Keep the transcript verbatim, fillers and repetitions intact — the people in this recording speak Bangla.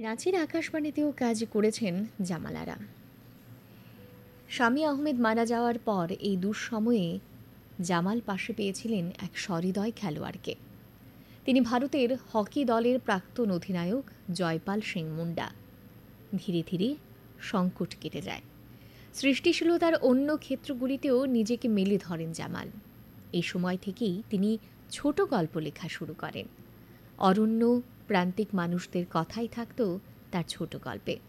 নাচের আকাশবাণীতেও কাজ করেছেন জামাল আরা। শামী আহমেদ মারা যাওয়ার পর এই দুঃসময়ে জামাল পাশে পেয়েছিলেন এক সহৃদয় খেলোয়াড়কে। তিনি ভারতের হকি দলের প্রাক্তন অধিনায়ক জয়পাল সিং মুন্ডা। ধীরে ধীরে সংকট কেটে যায়। সৃষ্টিশীলতার অন্য ক্ষেত্রগুলিতেও নিজেকে মেলে ধরেন জামাল। এই সময় থেকেই তিনি ছোট গল্প লেখা শুরু করেন। অরণ্য, প্রান্তিক মানুষদের কথাই থাকত তার ছোট গল্পে।